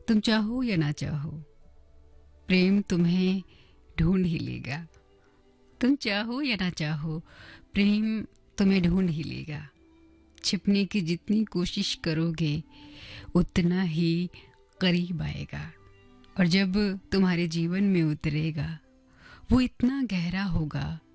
तुम चाहो या ना चाहो, प्रेम तुम्हें ढूंढ ही लेगा। तुम चाहो या ना चाहो, प्रेम तुम्हें ढूंढ ही लेगा। छिपने की जितनी कोशिश करोगे उतना ही करीब आएगा। और जब तुम्हारे जीवन में उतरेगा वो इतना गहरा होगा